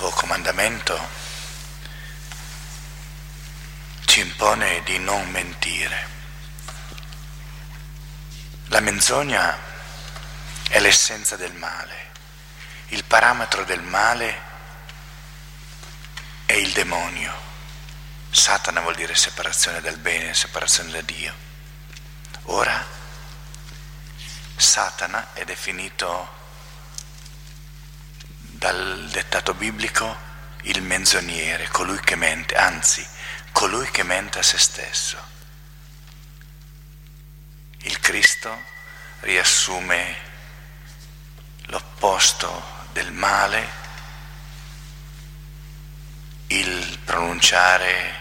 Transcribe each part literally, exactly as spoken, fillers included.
nuovo comandamento ci impone di non mentire. La menzogna è l'essenza del male, il parametro del male è il demonio. Satana vuol dire separazione dal bene, separazione da Dio. Ora, Satana è definito dal dettato biblico il menzognere, colui che mente, anzi, colui che mente a se stesso. Il Cristo riassume l'opposto del male, il pronunciare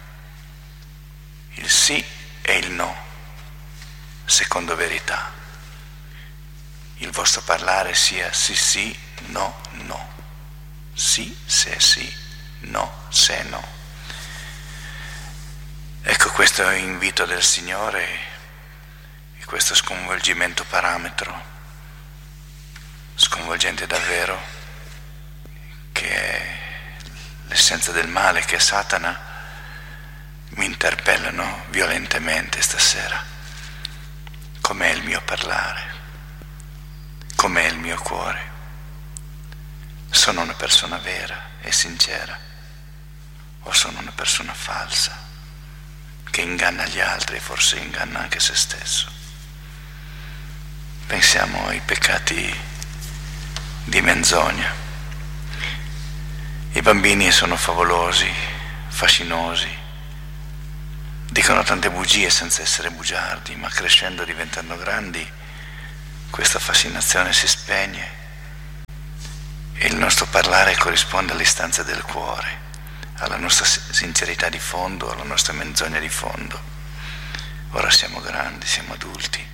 il sì e il no, secondo verità. Il vostro parlare sia sì sì, no no, sì se sì, no se no. Ecco, questo è l'invito del Signore e questo sconvolgimento parametro, sconvolgente davvero, che è l'essenza del male, che è Satana, mi interpellano violentemente stasera. Com'è il mio parlare? Com'è il mio cuore? Sono una persona vera e sincera o sono una persona falsa che inganna gli altri e forse inganna anche se stesso? Pensiamo ai peccati di menzogna. I bambini sono favolosi, fascinosi, dicono tante bugie senza essere bugiardi, ma crescendo, diventando grandi, questa fascinazione si spegne e il nostro parlare corrisponde all'istanza del cuore, alla nostra sincerità di fondo, alla nostra menzogna di fondo. Ora siamo grandi, siamo adulti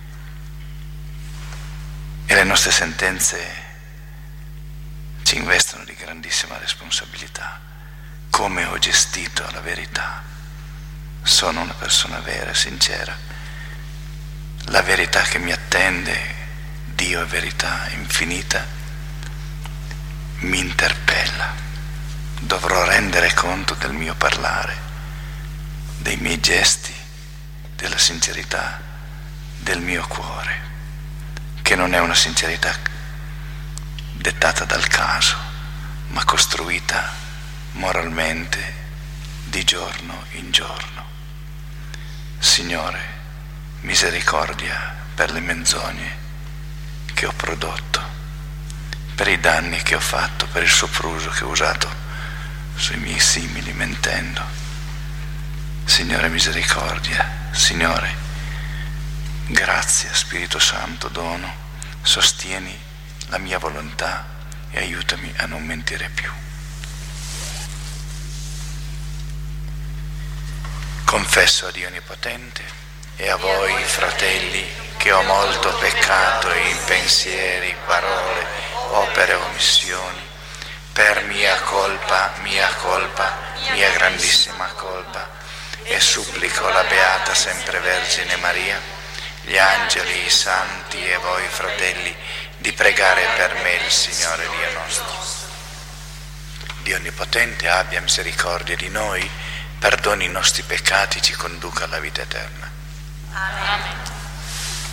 e le nostre sentenze ci investono di grandissima responsabilità. Come ho gestito la verità? Sono una persona vera e sincera? La verità che mi attende, Dio è verità infinita, mi interpella. Dovrò rendere conto del mio parlare, dei miei gesti, della sincerità del mio cuore, che non è una sincerità dettata dal caso, ma costruita moralmente di giorno in giorno. Signore, misericordia per le menzogne che ho prodotto, per i danni che ho fatto, per il sopruso che ho usato sui miei simili mentendo. Signore, misericordia. Signore, grazia, Spirito Santo, dono, sostieni la mia volontà e aiutami a non mentire più. Confesso a Dio Onnipotente e a voi, fratelli, che ho molto peccato in pensieri, parole, opere o omissioni, per mia colpa, mia colpa, mia grandissima colpa, e supplico la Beata Sempre Vergine Maria, gli angeli, i santi e voi, fratelli, di pregare per me il Signore Dio nostro. Dio Onnipotente abbia misericordia di noi, perdoni i nostri peccati, ci conduca alla vita eterna. Amen.